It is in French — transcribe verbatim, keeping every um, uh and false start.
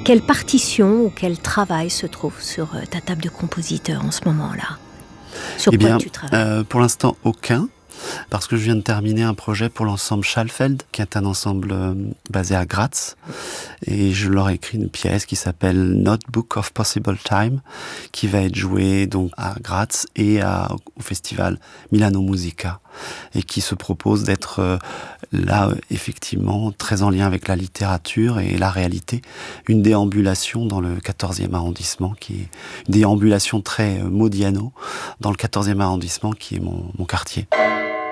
Quelle partition ou quel travail se trouve sur ta table de compositeur en ce moment-là? Sur eh quoi bien, tu travailles? euh, Pour l'instant, aucun. Parce que je viens de terminer un projet pour l'ensemble Schalfeld, qui est un ensemble euh, basé à Graz. Et je leur ai écrit une pièce qui s'appelle Notebook of Possible Time, qui va être jouée donc à Graz et à, au festival Milano Musica. Et qui se propose d'être euh, là, effectivement, très en lien avec la littérature et la réalité. Une déambulation dans le quatorzième arrondissement, qui est une déambulation très euh, Modiano, dans le quatorzième arrondissement, qui est mon, mon quartier.